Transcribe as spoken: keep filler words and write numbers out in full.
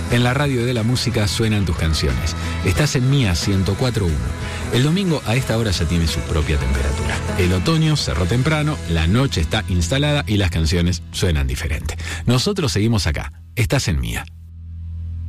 En la radio de la música suenan tus canciones. Estás en Mía ciento cuatro punto uno. El domingo a esta hora ya tiene su propia temperatura. El otoño cerró temprano, la noche está instalada y las canciones suenan diferente. Nosotros seguimos acá. Estás en Mía.